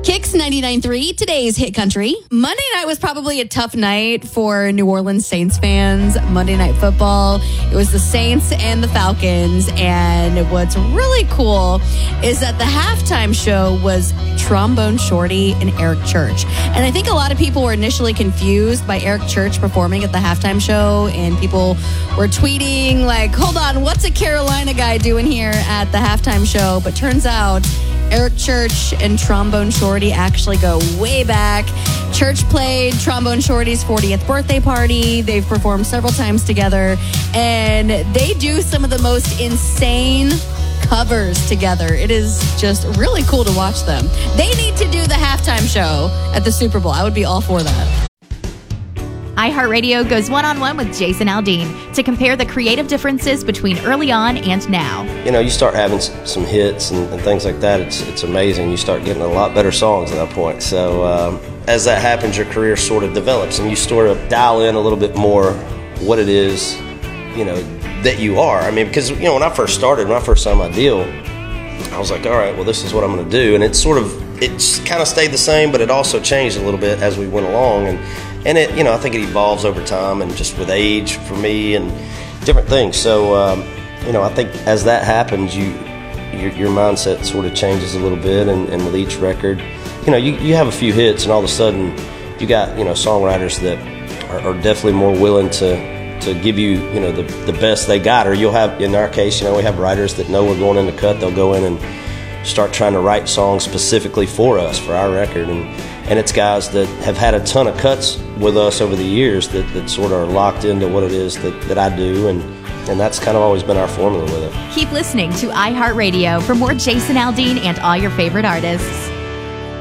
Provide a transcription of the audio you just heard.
Kicks 99.3, today's hit country. Monday night was probably a tough night for New Orleans Saints fans. Monday Night Football. It was the Saints and the Falcons. And what's really cool is that the halftime show was Trombone Shorty and Eric Church. And I think a lot of people were initially confused by Eric Church performing at the halftime show. And people were tweeting like, hold on, what's a Carolina guy doing here at the halftime show? But turns out Eric Church and Trombone Shorty actually go way back. Church played Trombone Shorty's 40th birthday party. They've performed several times together, and they do some of the most insane covers together. It is just really cool to watch them. They need to do the halftime show at the Super Bowl. I would be all for that. iHeartRadio goes one-on-one with Jason Aldean to compare the creative differences between early on and now. You know, you start having some hits and things like that. It's amazing. You start getting a lot better songs at that point. So as that happens, your career sort of develops, and you sort of dial in a little bit more what it is, you know, that you are. I mean, because, you know, when I first signed my deal, I was like, all right, well, this is what I'm going to do. And it's kind of stayed the same, but it also changed a little bit as we went along. And it, you know, I think it evolves over time and just with age for me and different things. So, you know, I think as that happens, your mindset sort of changes a little bit. And with each record, you know, you have a few hits, and all of a sudden you got, you know, songwriters that are definitely more willing to give you, you know, the best they got. Or you'll have, in our case, you know, we have writers that know we're going in to cut. They'll go in and start trying to write songs specifically for us, for our record. And it's guys that have had a ton of cuts with us over the years that sort of are locked into what it is that I do, and that's kind of always been our formula with it. Keep listening to iHeartRadio for more Jason Aldean and all your favorite artists.